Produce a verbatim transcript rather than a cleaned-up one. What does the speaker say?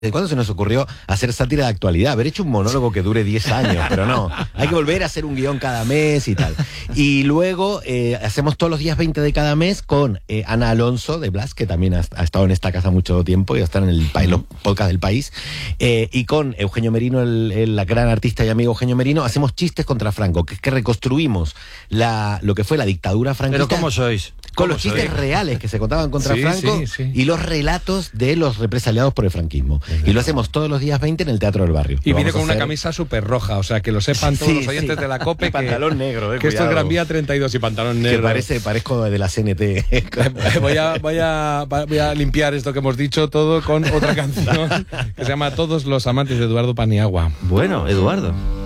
¿De cuándo se nos ocurrió hacer sátira de actualidad? Haber hecho un monólogo que dure diez años, pero no. Hay que volver a hacer un guión cada mes y tal. Y luego eh, hacemos todos los días veinte de cada mes con eh, Ana Alonso de Blas, que también ha, ha estado en esta casa mucho tiempo y ha estado en el, en los podcasts del país. Eh, y con Eugenio Merino, el, el la gran artista y amigo Eugenio Merino, hacemos chistes contra Franco, que es que reconstruimos la, lo que fue la dictadura franquista. ¿Pero cómo sois? Con ¿Cómo los chistes sois? reales que se contaban contra Sí, Franco sí, sí. y los relatos de los represaliados por el franquismo. Y lo hacemos todos los días veinte en el Teatro del Barrio. Y Lo viene vamos con a una hacer. camisa súper roja, o sea, que lo sepan todos Sí, los oyentes sí. de la COPE. Y que, pantalón negro, eh, que esto es cuidado. Gran Vía treinta y dos y pantalón Que negro. parece, parezco de la C N T. Voy a, voy, a, voy a limpiar esto que hemos dicho todo con otra canción que se llama Todos los amantes de Eduardo Paniagua. Bueno, Eduardo.